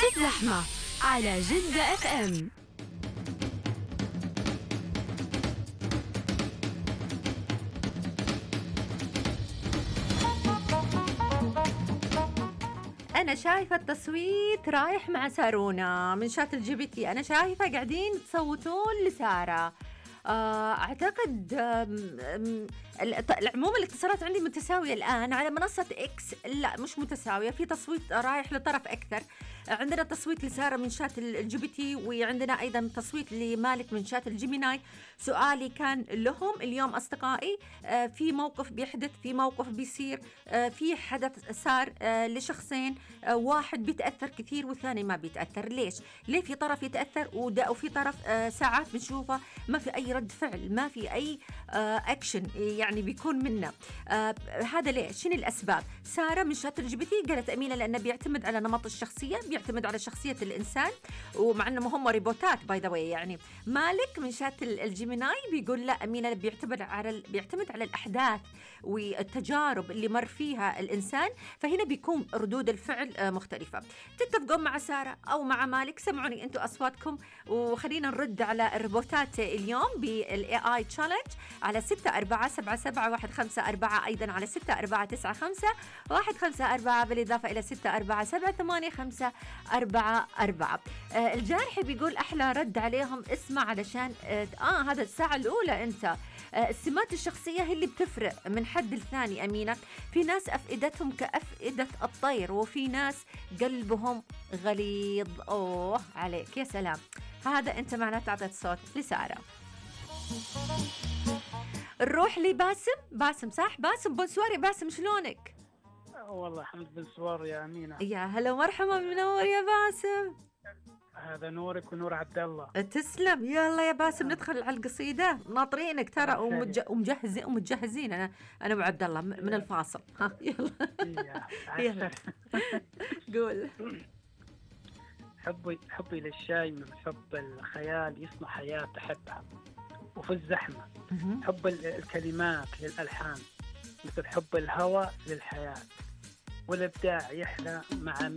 في الزحمة على جدة اف ام. أنا شايفة التصويت رايح مع سارونا من شات الGBT. أنا شايفة قاعدين تصوتون لسارة. أعتقد العموم الاتصالات عندي متساوية الآن على منصة إكس. لا مش متساوية، في تصويت رايح لطرف أكثر. عندنا تصويت لسارة من شات الGBT، وعندنا أيضا تصويت لمالك من شات الجيميناي. سؤالي كان لهم اليوم أصدقائي، في موقف بيحدث، في موقف بيصير، في حدث صار لشخصين، واحد بيتأثر كثير والثاني ما بيتأثر. ليه في طرف يتأثر وفي طرف ساعات بنشوفه ما في أي رد فعل، ما في أي أكشن يعني بيكون منا. هذا ليه؟ شنو الأسباب؟ سارة من شات الGBT قالت أمينة لأنه بيعتمد على نمط الشخصية، بيعتمد على شخصية الإنسان، ومع أنهم هم ريبوتات باي ذا واي يعني. مالك من شات الجيميناي بيقول لا أمينة بيعتمد على الأحداث والتجارب اللي مر فيها الإنسان، فهنا بيكون ردود الفعل مختلفة. تتفقون مع سارة أو مع مالك؟ سمعوني أنتوا أصواتكم وخلينا نرد على الريبوتات اليوم بالAI تشالنج على 64777154، أيضا على 64951554، بالإضافة إلى 64778544. الجارحي بيقول أحلى رد عليهم اسمع علشان هذا الساعة الأولى أنت. السمات الشخصية هي اللي بتفرق من حد الثاني أمينة. في ناس أفئدتهم كأفئدة الطير، وفي ناس قلبهم غليظ. أوه عليك يا سلام. هذا أنت معناته أعطيت صوت لسارة. نروح باسم صح؟ باسم بونسوار يا باسم، شلونك؟ والله حمد بنسوار يا أمينة. يا هلا مرحبا، منور يا باسم. هذا نورك ونور عبد الله. تسلم. يلا يا باسم ندخل على القصيدة، ناطرينك ترى ومجهزين أنا وعبد الله من الفاصل. ها يلا. يلا قول. حبي للشاي من حب الخيال يصنع حياة أحبها، وفي الزحمة حب الكلمات للألحان مثل حب الهوى للحياة، والإبداع يحلى مع